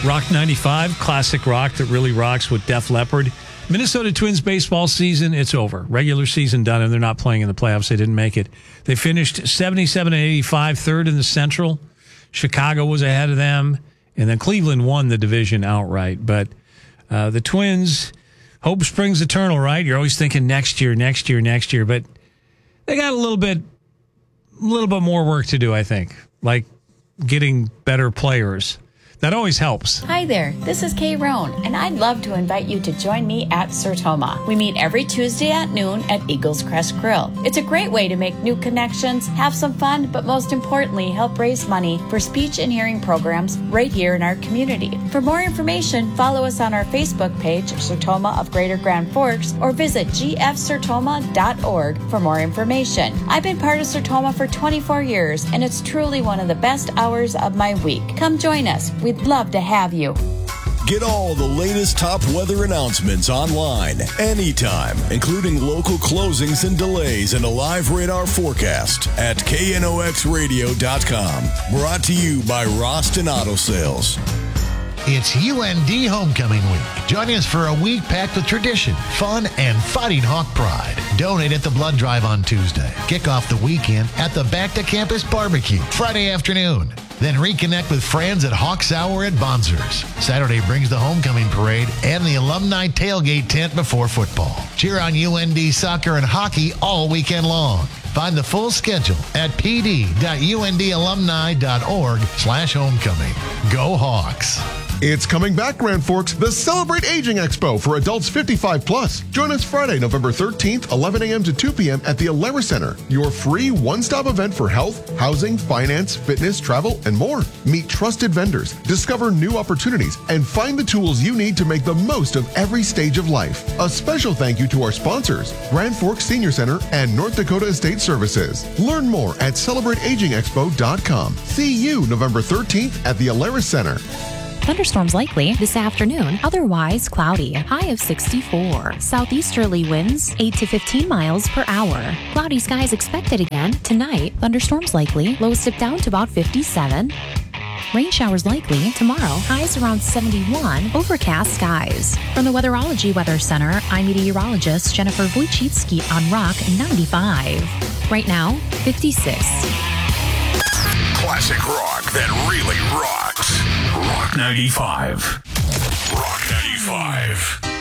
Rock 95, classic rock that really rocks with Def Leppard. Minnesota Twins baseball season, it's over. Regular season done, and they're not playing in the playoffs. They didn't make it. They finished 77-85, third in the Central. Chicago was ahead of them, and then Cleveland won the division outright. But the Twins, hope springs eternal, right? You're always thinking next year. But they got a little bit more work to do, I think, like getting better players. That always helps. Hi there, this is Kay Roan, and I'd love to invite you to join me at Sertoma. We meet every Tuesday at noon at Eagles Crest Grill. It's a great way to make new connections, have some fun, but most importantly, help raise money for speech and hearing programs right here in our community. For more information, follow us on our Facebook page, Sertoma of Greater Grand Forks, or visit gfsertoma.org for more information. I've been part of Sertoma for 24 years, and it's truly one of the best hours of my week. Come join us. We'd love to have you. Get all the latest top weather announcements online, anytime, including local closings and delays and a live radar forecast at knoxradio.com. Brought to you by Roston Auto Sales. It's UND Homecoming Week. Join us for a week packed with tradition, fun, and Fighting Hawk pride. Donate at the blood drive on Tuesday. Kick off the weekend at the Back to Campus Barbecue Friday afternoon. Then reconnect with friends at Hawks Hour at Bonzers. Saturday brings the homecoming parade and the alumni tailgate tent before football. Cheer on UND soccer and hockey all weekend long. Find the full schedule at pd.undalumni.org/homecoming. Go Hawks. It's coming back, Grand Forks, the Celebrate Aging Expo for adults 55 plus. Join us Friday, November 13th, 11 a.m. to 2 p.m. at the Alara Center, your free one-stop event for health, housing, finance, fitness, travel, and more. Meet trusted vendors, discover new opportunities, and find the tools you need to make the most of every stage of life. A special thank you to our sponsors, Grand Forks Senior Center and North Dakota Estate Services. Learn more at celebrateagingexpo.com. See you November 13th at the Alara Center. Thunderstorms likely this afternoon, otherwise cloudy. High of 64. Southeasterly winds 8 to 15 miles per hour. Cloudy skies expected again tonight. Thunderstorms likely. Lows dip down to about 57. Rain showers likely tomorrow. Highs around 71. Overcast skies. From the Weatherology Weather Center, I'm meteorologist Jennifer Wojcicki on Rock 95. Right now, 56. Classic rock that really rocks. Rock 95. Rock 95.